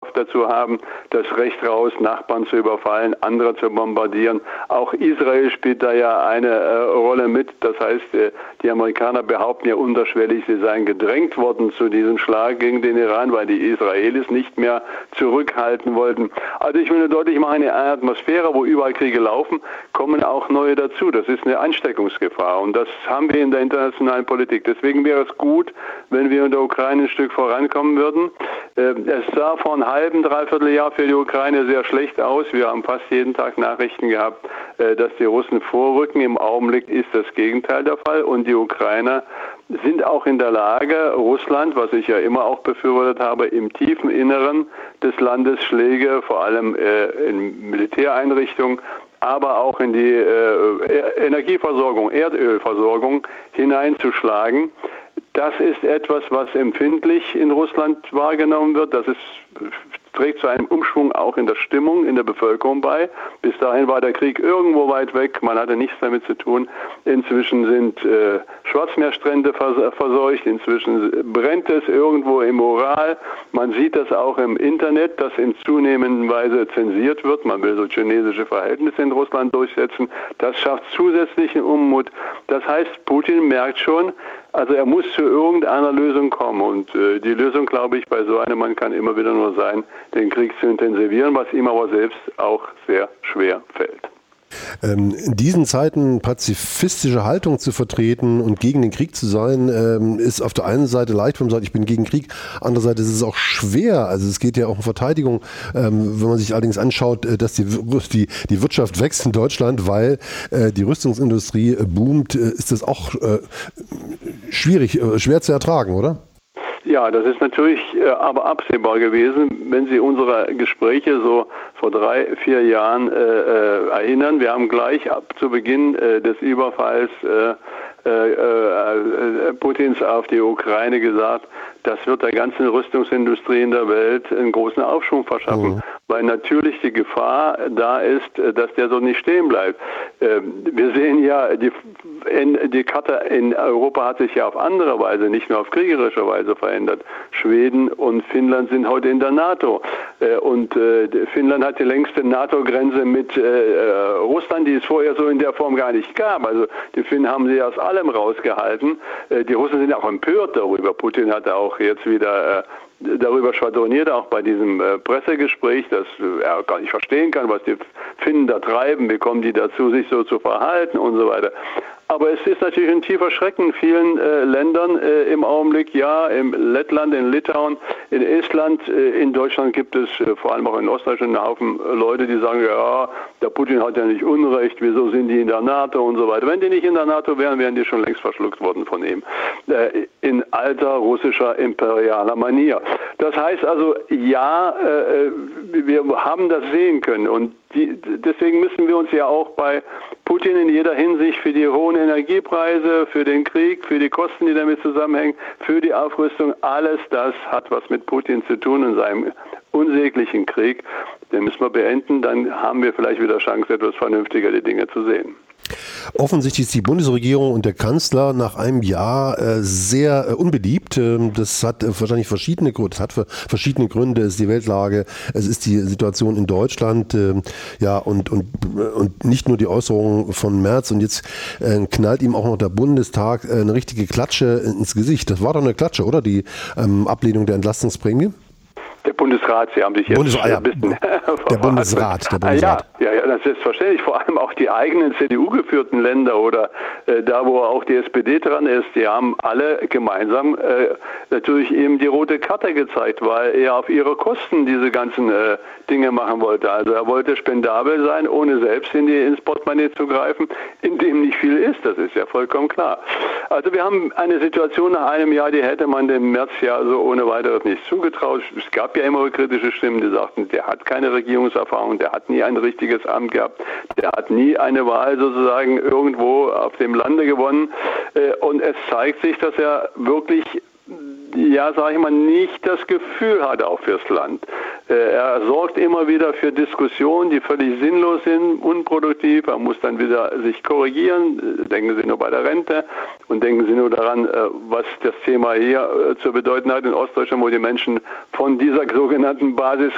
Bereitschaft dazu haben, das Recht raus, Nachbarn zu überfallen, andere zu bombardieren. Auch Israel spielt da ja eine Rolle mit. Das heißt, die Amerikaner behaupten ja unterschwellig, sie seien gedrängt worden zu diesem Schlag gegen den Iran, weil die Israelis nicht mehr zurückhalten wollten. Also ich will nur deutlich machen, in einer Atmosphäre, wo überall Kriege laufen, kommen auch neue dazu. Das ist eine Ansteckungsgefahr und das haben wir in der internationalen Politik. Deswegen wäre es gut, wenn wir in der Ukraine ein Stück vorankommen würden. Es sah vor einem halben, dreiviertel Jahr für die Ukraine sehr schlecht aus. Wir haben fast jeden Tag Nachrichten gehabt, dass die Russen vorrücken. Im Augenblick ist das Gegenteil der Fall und die Ukrainer sind auch in der Lage, Russland, was ich ja immer auch befürwortet habe, im tiefen Inneren des Landes Schläge, vor allem in Militäreinrichtungen, aber auch in die Energieversorgung, Erdölversorgung hineinzuschlagen. Das ist etwas, was empfindlich in Russland wahrgenommen wird. Das trägt zu einem Umschwung auch in der Stimmung in der Bevölkerung bei. Bis dahin war der Krieg irgendwo weit weg, man hatte nichts damit zu tun. Inzwischen sind Schwarzmeerstrände verseucht, inzwischen brennt es irgendwo im Ural. Man sieht das auch im Internet, das in zunehmender Weise zensiert wird. Man will so chinesische Verhältnisse in Russland durchsetzen. Das schafft zusätzlichen Unmut. Das heißt, Putin merkt schon, also er muss zu irgendeiner Lösung kommen und die Lösung, glaube ich, bei so einem Mann kann immer wieder nur sein, den Krieg zu intensivieren, was ihm aber selbst auch sehr schwer fällt. In diesen Zeiten pazifistische Haltung zu vertreten und gegen den Krieg zu sein, ist auf der einen Seite leicht, wenn man sagt, ich bin gegen Krieg, andererseits ist es auch schwer. Also es geht ja auch um Verteidigung. Wenn man sich allerdings anschaut, dass die Wirtschaft wächst in Deutschland, weil die Rüstungsindustrie boomt, ist das auch schwer zu ertragen, oder? Ja, das ist natürlich aber absehbar gewesen, wenn Sie unsere Gespräche so vor 3, 4 Jahren erinnern. Wir haben gleich zu Beginn des Überfalls Putins auf die Ukraine gesagt, das wird der ganzen Rüstungsindustrie in der Welt einen großen Aufschwung verschaffen, weil natürlich die Gefahr da ist, dass der so nicht stehen bleibt. Wir sehen ja, die Karte in Europa hat sich ja auf andere Weise, nicht nur auf kriegerische Weise verändert. Schweden und Finnland sind heute in der NATO und Finnland hat die längste NATO-Grenze mit Russland, die es vorher so in der Form gar nicht gab. Also die Finnen haben sie aus allem rausgehalten. Die Russen sind auch empört darüber. Putin hatte auch jetzt wieder darüber schwadroniert, auch bei diesem Pressegespräch, dass er gar nicht verstehen kann, was die Finnen da treiben, wie kommen die dazu, sich so zu verhalten und so weiter. Aber es ist natürlich ein tiefer Schrecken in vielen Ländern im Augenblick, ja, in Lettland, in Litauen, in Estland, in Deutschland gibt es vor allem auch in Ostdeutschland einen Haufen Leute, die sagen, ja, der Putin hat ja nicht Unrecht, wieso sind die in der NATO und so weiter. Wenn die nicht in der NATO wären, wären die schon längst verschluckt worden von ihm. In alter russischer imperialer Manier. Das heißt also, ja, wir haben das sehen können und deswegen müssen wir uns ja auch bei Putin in jeder Hinsicht für die hohen Energiepreise, für den Krieg, für die Kosten, die damit zusammenhängen, für die Aufrüstung, alles das hat was mit Putin zu tun und seinem unsäglichen Krieg. Den müssen wir beenden, dann haben wir vielleicht wieder Chance, etwas vernünftiger die Dinge zu sehen. Offensichtlich ist die Bundesregierung und der Kanzler nach einem Jahr sehr unbeliebt. Das hat wahrscheinlich verschiedene Gründe. Es hat verschiedene Gründe. Es ist die Weltlage, es ist die Situation in Deutschland, ja, und nicht nur die Äußerungen von Merz. Und jetzt knallt ihm auch noch der Bundestag eine richtige Klatsche ins Gesicht. Das war doch eine Klatsche, oder? Die Ablehnung der Entlastungsprämie? Der Bundesrat, Sie haben sich jetzt ein bisschen der Bundesrat. Ja, das ist selbstverständlich. Vor allem auch die eigenen CDU-geführten Länder oder da, wo auch die SPD dran ist, die haben alle gemeinsam natürlich eben die rote Karte gezeigt, weil er auf ihre Kosten diese ganzen Dinge machen wollte. Also er wollte spendabel sein, ohne selbst ins Portemonnaie zu greifen, in dem nicht viel ist. Das ist ja vollkommen klar. Also wir haben eine Situation nach einem Jahr, die hätte man dem März ja so ohne weiteres nicht zugetraut. Es gab ja immer kritische Stimmen, die sagten, der hat keine Regierungserfahrung, der hat nie ein richtiges Amt gehabt, der hat nie eine Wahl sozusagen irgendwo auf dem Lande gewonnen. Und es zeigt sich, dass er wirklich, ja, sage ich mal, nicht das Gefühl hat auch fürs Land. Er sorgt immer wieder für Diskussionen, die völlig sinnlos sind, unproduktiv. Er muss dann wieder sich korrigieren. Denken Sie nur bei der Rente und denken Sie nur daran, was das Thema hier zu bedeuten hat in Ostdeutschland, wo die Menschen von dieser sogenannten Basis